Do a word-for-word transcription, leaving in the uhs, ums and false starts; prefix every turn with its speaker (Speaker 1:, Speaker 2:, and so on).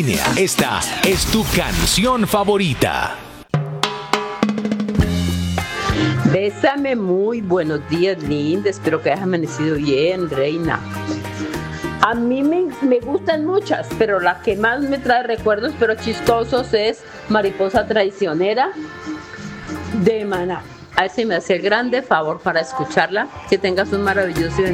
Speaker 1: Esta es tu canción favorita.
Speaker 2: Bésame, muy buenos días, linda. Espero que hayas amanecido bien, reina. A mí me, me gustan muchas, pero la que más me trae recuerdos, pero chistosos, es Mariposa Traicionera de Maná. A ver si me hace el grande favor para escucharla. Que tengas un maravilloso